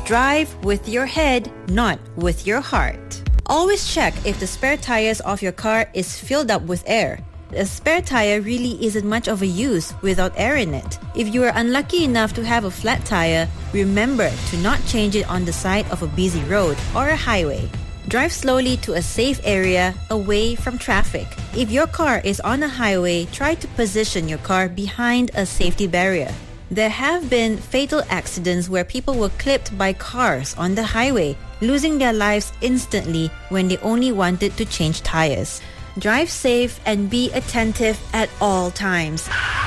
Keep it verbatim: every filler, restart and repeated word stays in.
Drive with your head, not with your heart. Always check if the spare tires of your car is filled up with air. A spare tire really isn't much of a use without air in it. If you are unlucky enough to have a flat tire, remember to not change it on the side of a busy road or a highway. Drive slowly to a safe area away from traffic. If your car is on a highway, try to position your car behind a safety barrier. There have been fatal accidents where people were clipped by cars on the highway, losing their lives instantly when they only wanted to change tires. Drive safe and be attentive at all times.